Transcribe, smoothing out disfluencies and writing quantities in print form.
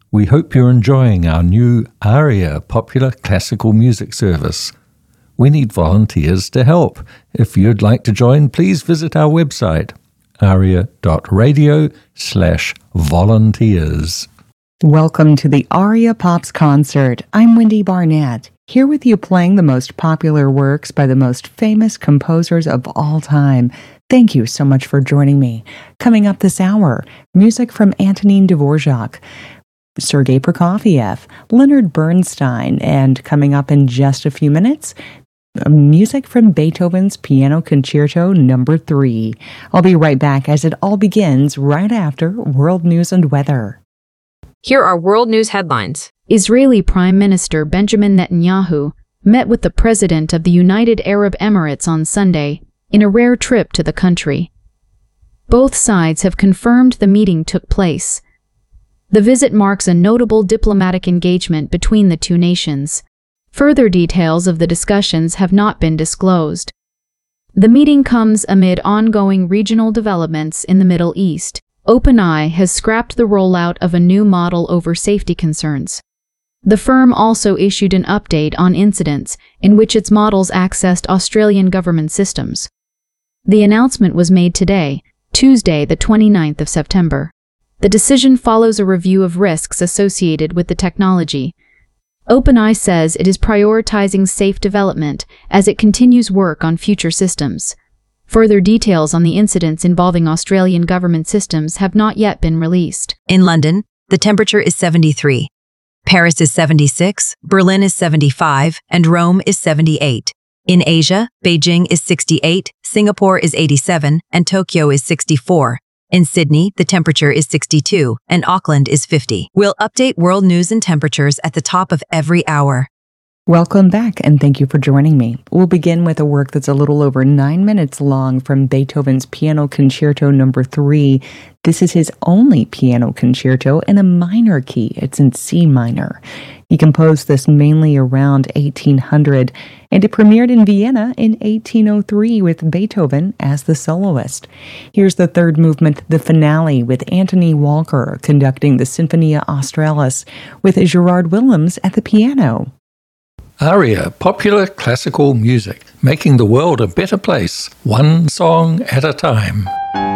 We hope you're enjoying our new ARIA popular classical music service. We need volunteers to help. If you'd like to join, please visit our website, aria.radio/volunteers. Welcome to the ARIA Pops Concert. I'm Wendy Barnett, here with you playing the most popular works by the most famous composers of all time. Thank you so much for joining me. Coming up this hour, music from Antonin Dvorak, Sergei Prokofiev, Leonard Bernstein, and coming up in just a few minutes, music from Beethoven's Piano Concerto No. 3. I'll be right back as it all begins right after World News and Weather. Here are world news headlines. Israeli Prime Minister Benjamin Netanyahu met with the President of the United Arab Emirates on Sunday in a rare trip to the country. Both sides have confirmed the meeting took place. The visit marks a notable diplomatic engagement between the two nations. Further details of the discussions have not been disclosed. The meeting comes amid ongoing regional developments in the Middle East. OpenAI has scrapped the rollout of a new model over safety concerns. The firm also issued an update on incidents in which its models accessed Australian government systems. The announcement was made today, Tuesday, the 29th of September. The decision follows a review of risks associated with the technology. OpenAI says it is prioritizing safe development as it continues work on future systems. Further details on the incidents involving Australian government systems have not yet been released. In London, the temperature is 73. Paris is 76, Berlin is 75, and Rome is 78. In Asia, Beijing is 68, Singapore is 87, and Tokyo is 64. In Sydney, the temperature is 62, and Auckland is 50. We'll update world news and temperatures at the top of every hour. Welcome back, and thank you for joining me. We'll begin with a work that's a little over 9 minutes long from Beethoven's Piano Concerto No. 3. This is his only piano concerto in a minor key. It's in C minor. He composed this mainly around 1800, and it premiered in Vienna in 1803 with Beethoven as the soloist. Here's the third movement, the finale, with Anthony Walker conducting the Sinfonia Australis with Gerard Willems at the piano. ARIA, popular classical music, making the world a better place, one song at a time.